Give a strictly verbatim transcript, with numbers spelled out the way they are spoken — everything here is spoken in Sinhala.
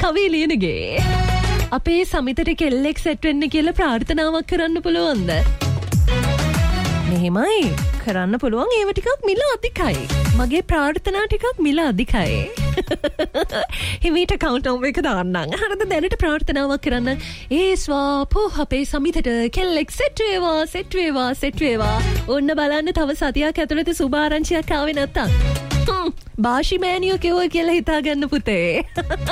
කවි ලියනගේ අපේ සමිතට කෙල්ලෙක් සෙට් වෙන්න කියලා ප්‍රාර්ථනාවක් කරන්න පුළුවන්ද? මෙහෙමයි කරන්න පුළුවන්. ඒව ටිකක් මිල අධිකයි. මගේ ප්‍රාර්ථනා ටිකක් මිල අධිකයි. හිමීට කවුන්ට් එක දාන්නම්. හරිද? දැනට ප්‍රාර්ථනාවක් කරන්න. ඒ ස්වාපෝ අපේ සමිතට කෙල්ලෙක් සෙට් වේවා සෙට් වේවා සෙට් වේවා. ඔන්න බලන්න තව සතියක් ඇතුළත සුබ ආරංචියක් ආවේ නැත්තම්. හ්ම් බාෂි මෑනියෝ කිව්වා කියලා හිතාගන්න පුතේ.